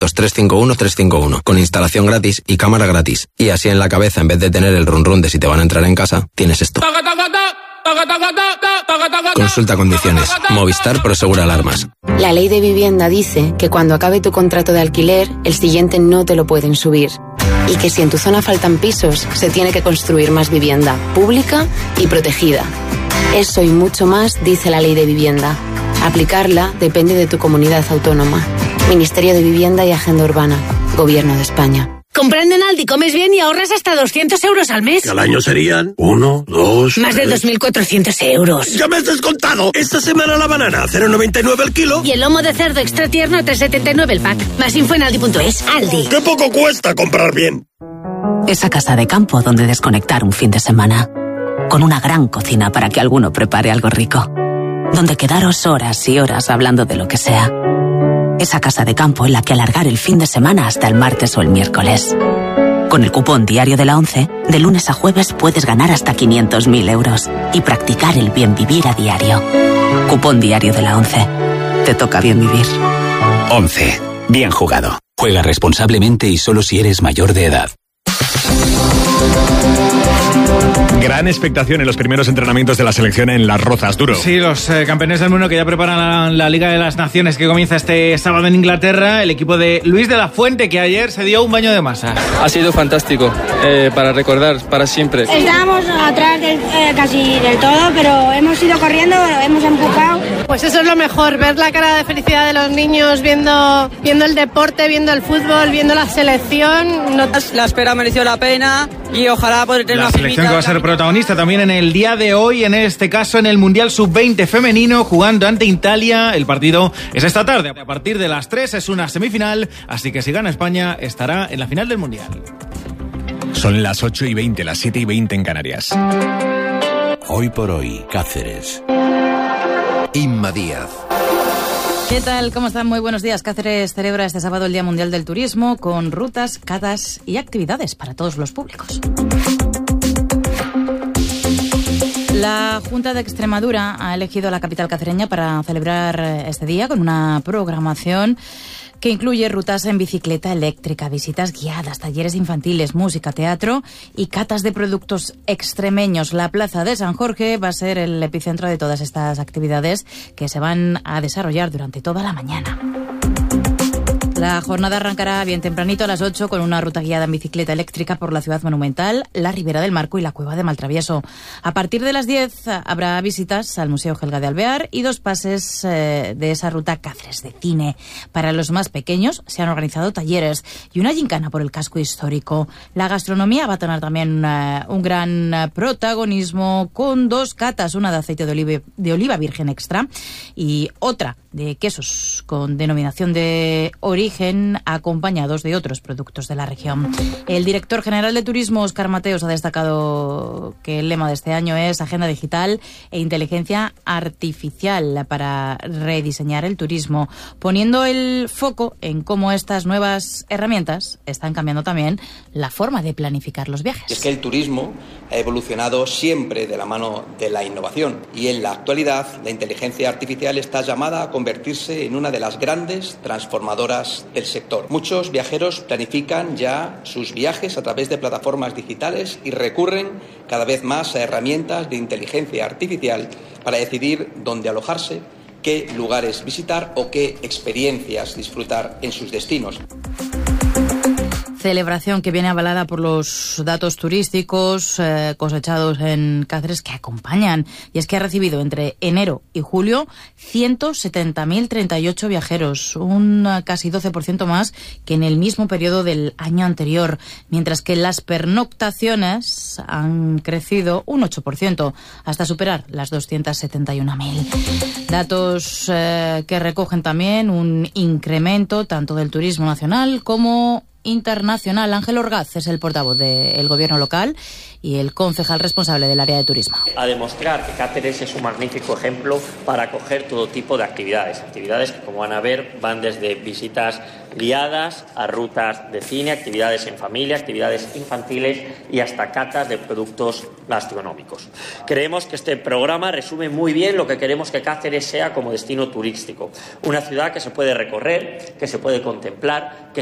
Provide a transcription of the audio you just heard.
351 351, con instalación gratis y cámara gratis. Y así en la cabeza, en vez de tener el run run de si te van a entrar en casa, tienes esto. Consulta condiciones. Movistar Prosegura Alarmas. La ley de vivienda dice que cuando acabe tu contrato de alquiler, el siguiente no te lo pueden subir. Y que si en tu zona faltan pisos, se tiene que construir más vivienda, pública y protegida. Eso y mucho más dice la ley de vivienda. Aplicarla depende de tu comunidad autónoma. Ministerio de Vivienda y Agenda Urbana. Gobierno de España. Comprando en Aldi comes bien y ahorras hasta 200 euros al mes. Que al año serían 1, 2... Más de 2.400 euros. ¡Ya me has descontado! Esta semana la banana, 0,99 el kilo. Y el lomo de cerdo extra tierno, 3,79 el pack. Más info en Aldi.es. Aldi. ¡Qué poco cuesta comprar bien! Esa casa de campo donde desconectar un fin de semana. Con una gran cocina para que alguno prepare algo rico. Donde quedaros horas y horas hablando de lo que sea. Esa casa de campo en la que alargar el fin de semana hasta el martes o el miércoles. Con el cupón diario de la ONCE, de lunes a jueves puedes ganar hasta 500.000 euros y practicar el bien vivir a diario. Cupón diario de la ONCE. Te toca bien vivir. ONCE. Bien jugado. Juega responsablemente y solo si eres mayor de edad. Gran expectación en los primeros entrenamientos de la selección en Las Rozas, Duro. Sí, los campeones del mundo que ya preparan la Liga de las Naciones que comienza este sábado en Inglaterra. El equipo de Luis de la Fuente, que ayer se dio un baño de masa. Ha sido fantástico, para recordar, para siempre. Estábamos atrás casi del todo, pero hemos ido corriendo, hemos empujado. Pues eso es lo mejor, ver la cara de felicidad de los niños viendo el deporte, viendo el fútbol, viendo la selección. La espera mereció la pena y ojalá poder tener la selección que va a ser protagonista también en el día de hoy, en este caso en el Mundial Sub-20 femenino, jugando ante Italia. El partido es esta tarde, a partir de las 3 es una semifinal, así que si gana España estará en la final del Mundial. Son las 8:20, las 7:20 en Canarias. Hoy por hoy, Cáceres. Inma Díaz. ¿Qué tal? ¿Cómo están? Muy buenos días. Cáceres celebra este sábado el Día Mundial del Turismo con rutas, catas y actividades para todos los públicos. La Junta de Extremadura ha elegido la capital cacereña para celebrar este día con una programación que incluye rutas en bicicleta eléctrica, visitas guiadas, talleres infantiles, música, teatro y catas de productos extremeños. La Plaza de San Jorge va a ser el epicentro de todas estas actividades que se van a desarrollar durante toda la mañana. La jornada arrancará bien tempranito a las 8 con una ruta guiada en bicicleta eléctrica por la ciudad monumental, la Ribera del Marco y la Cueva de Maltravieso. A partir de las 10 habrá visitas al Museo Gelga de Alvear y 2 pases de esa ruta Cáceres de cine. Para los más pequeños se han organizado talleres y una gincana por el casco histórico. La gastronomía va a tener también un gran protagonismo con 2 catas, una de aceite de oliva virgen extra y otra de quesos con denominación de origen acompañados de otros productos de la región. El director general de Turismo, Óscar Mateos, ha destacado que el lema de este año es Agenda Digital e Inteligencia Artificial para rediseñar el turismo, poniendo el foco en cómo estas nuevas herramientas están cambiando también la forma de planificar los viajes. Es que el turismo ha evolucionado siempre de la mano de la innovación y en la actualidad la inteligencia artificial está llamada a convertirse en una de las grandes transformadoras del sector. Muchos viajeros planifican ya sus viajes a través de plataformas digitales y recurren cada vez más a herramientas de inteligencia artificial para decidir dónde alojarse, qué lugares visitar o qué experiencias disfrutar en sus destinos. Celebración que viene avalada por los datos turísticos cosechados en Cáceres que acompañan. Y es que ha recibido entre enero y julio 170.038 viajeros, un casi 12% más que en el mismo periodo del año anterior, mientras que las pernoctaciones han crecido un 8% hasta superar las 271.000. Datos que recogen también un incremento tanto del turismo nacional como internacional. Ángel Orgaz es el portavoz del gobierno local y el concejal responsable del área de turismo. A demostrar que Cáceres es un magnífico ejemplo para acoger todo tipo de actividades que, como van a ver, van desde visitas guiadas a rutas de cine, actividades en familia, actividades infantiles y hasta catas de productos gastronómicos. Creemos que este programa resume muy bien lo que queremos que Cáceres sea como destino turístico, una ciudad que se puede recorrer, que se puede contemplar, que